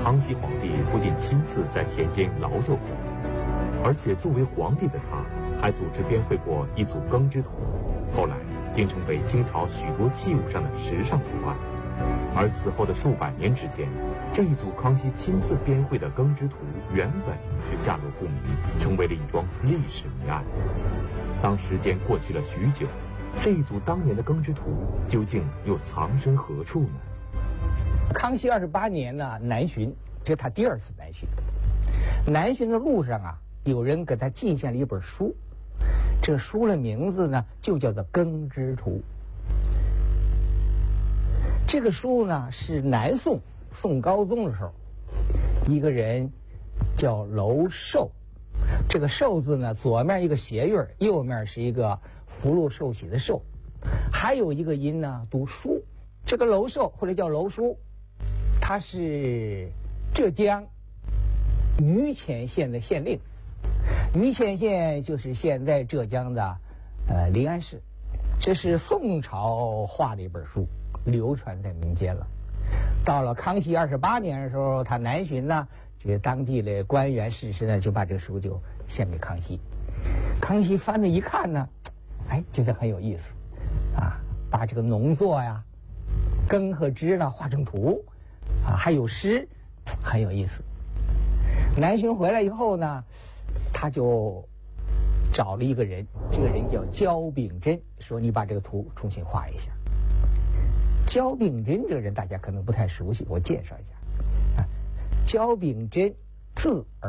康熙皇帝不仅亲自在田间劳作过，而且作为皇帝的他，还组织编绘过一组耕织图，后来竟成为清朝许多器物上的时尚图案。而此后的数百年之间，这一组康熙亲自编绘的耕织图原本却下落不明，成为了一桩历史谜案。当时间过去了许久，这一组当年的耕织图究竟又藏身何处呢？ 康熙28年呢，南巡，这是他第2次南巡。南巡的路上啊，有人给他进献了一本书，这书的名字呢就叫做《耕织图》。这个书呢是南宋宋高宗的时候，一个人叫娄寿，这个寿字呢左面一个斜韵，右面是一个福禄寿喜的寿，还有一个音呢读书。这个娄寿或者叫娄叔，他是浙江余钱县的县令。余钱县就是现在浙江的临安市。这是宋朝画的一本书，流传在民间了。到了康熙28年的时候，他南巡呢，这个当地的官员士绅呢就把这个书就献给康熙。康熙翻着一看呢，觉得很有意思啊，把这个农作呀、耕和织呢画成图啊，还有诗，很有意思。南巡回来以后呢，他就找了一个人，这个人叫焦秉真，说你把这个图重新画一下。焦秉真这个人大家可能不太熟悉，我介绍一下。焦秉真字